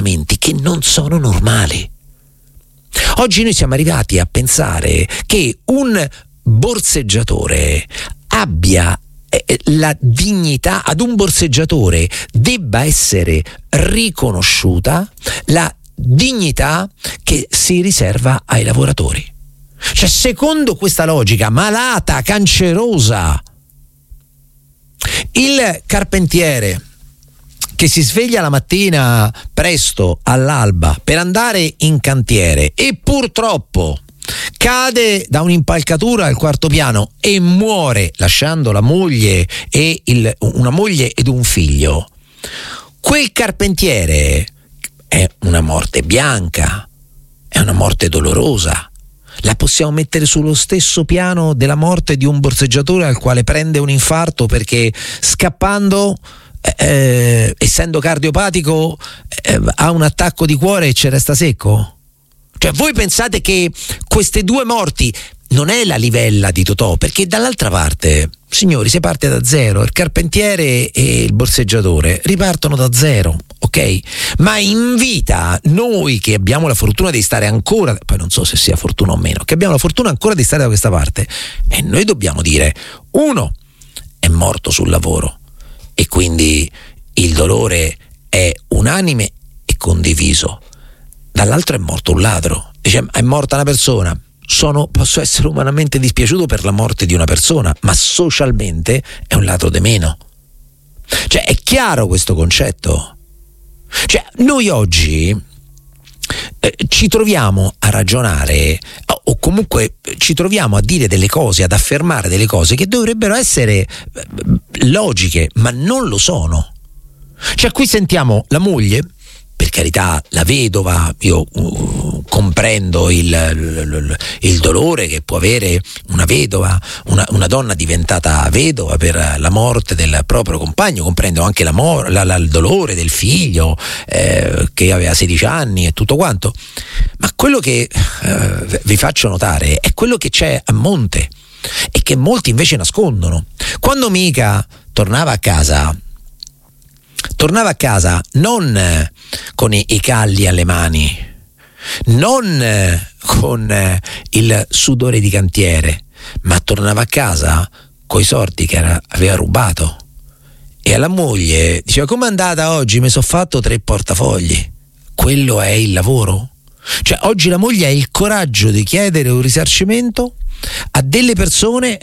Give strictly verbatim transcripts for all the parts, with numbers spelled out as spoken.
comportamenti che non sono normali. Oggi noi siamo arrivati a pensare che un borseggiatore abbia la dignità, ad un borseggiatore debba essere riconosciuta la dignità che si riserva ai lavoratori. Cioè, secondo questa logica malata, cancerosa, il carpentiere che si sveglia la mattina presto all'alba per andare in cantiere e purtroppo cade da un'impalcatura al quarto piano e muore lasciando la moglie e il, una moglie ed un figlio, quel carpentiere è una morte bianca, è una morte dolorosa. La possiamo mettere sullo stesso piano della morte di un borseggiatore al quale prende un infarto perché scappando, eh, essendo cardiopatico, eh, ha un attacco di cuore e ci resta secco? Cioè, voi pensate che queste due morti non è la livella di Totò? Perché dall'altra parte, signori, si parte da zero. Il carpentiere e il borseggiatore ripartono da zero, ok? Ma in vita, noi che abbiamo la fortuna di stare ancora, poi non so se sia fortuna o meno, che abbiamo la fortuna ancora di stare da questa parte, e noi dobbiamo dire: uno è morto sul lavoro e quindi il dolore è unanime e condiviso. Dall'altro è morto un ladro, dice: è morta una persona, sono, posso essere umanamente dispiaciuto per la morte di una persona, ma socialmente è un ladro di meno. Cioè, è chiaro questo concetto? Cioè, noi oggi eh, ci troviamo a ragionare o, o comunque ci troviamo a dire delle cose, ad affermare delle cose che dovrebbero essere eh, logiche, ma non lo sono. Cioè, qui sentiamo la moglie, per carità, la vedova, io uh, comprendo il, il, il dolore che può avere una vedova, una, una donna diventata vedova per la morte del proprio compagno, comprendo anche la mor- la, la, il dolore del figlio eh, che aveva sedici anni e tutto quanto, ma quello che eh, vi faccio notare è quello che c'è a monte e che molti invece nascondono. Quando Mica tornava a casa, tornava a casa non eh, con i, i calli alle mani, non eh, con eh, il sudore di cantiere, ma tornava a casa coi soldi che era, aveva rubato. E alla moglie diceva: com'è andata oggi? Mi sono fatto tre portafogli. Quello è il lavoro? Cioè, oggi la moglie ha il coraggio di chiedere un risarcimento a delle persone.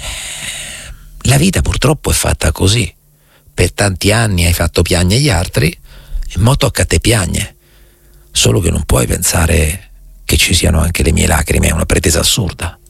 La vita purtroppo è fatta così. Per tanti anni hai fatto piagne gli altri e mo tocca a te piagne. Solo che non puoi pensare che ci siano anche le mie lacrime, è una pretesa assurda.